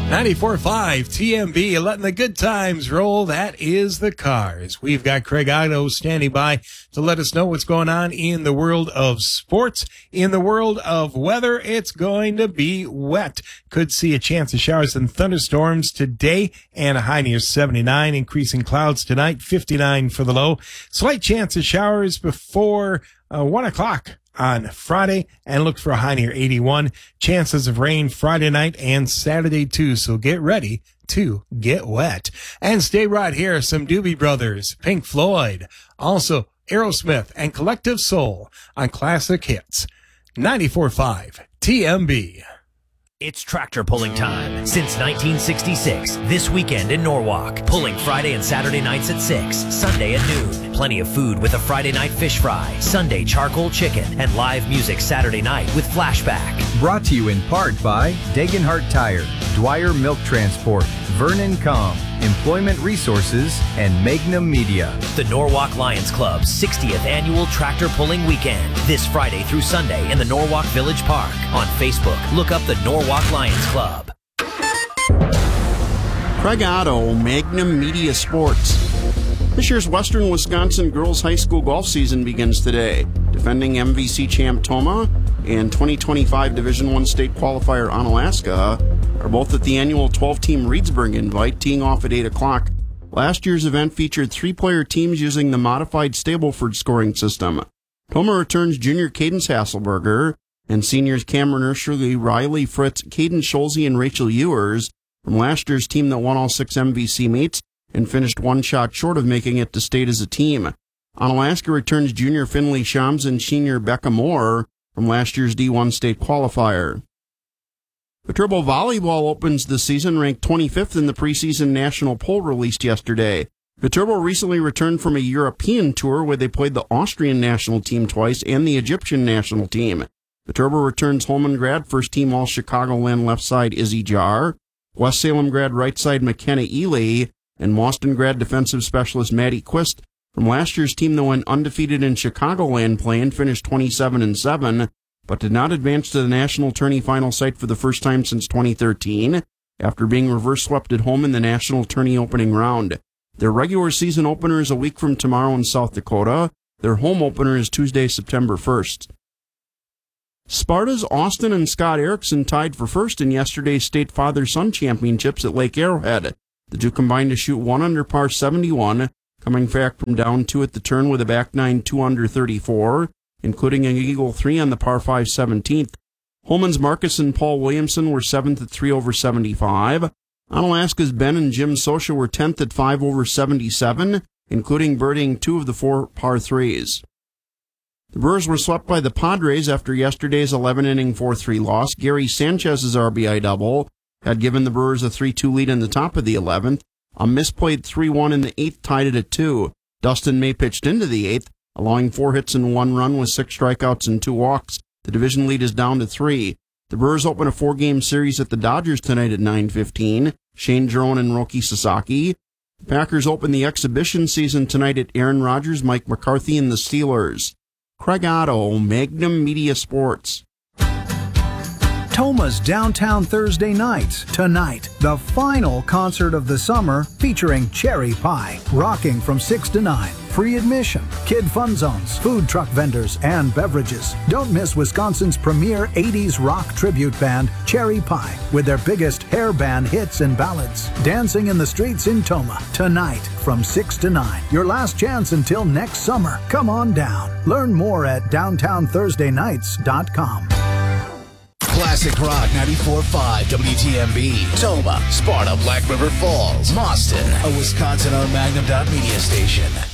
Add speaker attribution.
Speaker 1: 94.5 TMB, letting the good times roll. That is the Cars. We've got Craig Otto standing by to let us know what's going on in the world of sports. In the world of weather, it's going to be wet. Could see a chance of showers and thunderstorms today and a high near 79. Increasing clouds tonight, 59 for the low. Slight chance of showers before 1 o'clock on Friday, and look for a high near 81. Chances of rain Friday night and Saturday too, so get ready to get wet. And stay right here, some Doobie Brothers, Pink Floyd, also Aerosmith and Collective Soul on Classic Hits. 94.5 TMB.
Speaker 2: It's tractor pulling time. Since 1966, this weekend in Norwalk. Pulling Friday and Saturday nights at 6, Sunday at noon. Plenty of food with a Friday night fish fry, Sunday charcoal chicken, and live music Saturday night with Flashback.
Speaker 3: Brought to you in part by Degenhart Tire, Dwyer Milk Transport, Vernon Com, Employment Resources, and Magnum Media.
Speaker 2: The Norwalk Lions Club's 60th annual tractor pulling weekend. This Friday through Sunday in the Norwalk Village Park. On Facebook, look up the Norwalk Lions Club.
Speaker 4: Craig Otto, Magnum Media Sports. This year's Western Wisconsin Girls High School golf season begins today. Defending MVC champ Toma and 2025 Division I state qualifier Onalaska are both at the annual 12-team Reedsburg invite, teeing off at 8 o'clock. Last year's event featured 3-player teams using the modified Stableford scoring system. Toma returns junior Cadence Hasselberger and seniors Cameron Urscherly, Riley Fritz, Caden Scholze, and Rachel Ewers from last year's team that won all 6 MVC meets and finished one shot short of making it to state as a team. Onalaska returns junior Finley Shams and senior Becca Moore from last year's D1 state qualifier. Viterbo Volleyball opens the season ranked 25th in the preseason national poll released yesterday. Viterbo recently returned from a European tour where they played the Austrian national team twice and the Egyptian national team. Viterbo returns Holman grad first team all Chicagoland left side Izzy Jar, West Salem grad right side McKenna Ely, and Boston grad defensive specialist Maddie Quist from last year's team that went undefeated in Chicagoland play and finished 27-7, but did not advance to the national tourney final site for the first time since 2013, after being reverse swept at home in the national tourney opening round. Their regular season opener is a week from tomorrow in South Dakota. Their home opener is Tuesday, September 1st. Sparta's Austin and Scott Erickson tied for first in yesterday's state father-son championships at Lake Arrowhead. The two combined to shoot 1 under par 71, coming back from down 2 at the turn with a back 9 2 under 34, including an eagle 3 on the par 5 17th. Holman's Marcus and Paul Williamson were 7th at 3 over 75. Onalaska's Ben and Jim Sosha were 10th at 5 over 77, including birdieing 2 of the 4 par 3s. The Brewers were swept by the Padres after yesterday's 11-inning 4-3 loss. Gary Sanchez's RBI double had given the Brewers a 3-2 lead in the top of the 11th. A misplayed 3-1 in the 8th tied it at 2. Dustin May pitched into the 8th, allowing 4 hits and 1 run with 6 strikeouts and 2 walks. The division lead is down to 3. The Brewers open a 4-game series at the Dodgers tonight at 9:15. Shane Jerome and Roki Sasaki. The Packers open the exhibition season tonight at Aaron Rodgers, Mike McCarthy, and the Steelers. Craig Otto, Magnum Media Sports.
Speaker 5: Toma's Downtown Thursday Nights. Tonight, the final concert of the summer featuring Cherry Pie. Rocking from 6 to 9. Free admission, kid fun zones, food truck vendors, and beverages. Don't miss Wisconsin's premier 80s rock tribute band, Cherry Pie, with their biggest hair band hits and ballads. Dancing in the streets in Toma. Tonight from 6 to 9. Your last chance until next summer. Come on down. Learn more at downtownthursdaynights.com.
Speaker 6: Classic Rock 94.5 WTMB. Toma, Sparta, Black River Falls, Boston. A Wisconsin-owned Magnum.media station.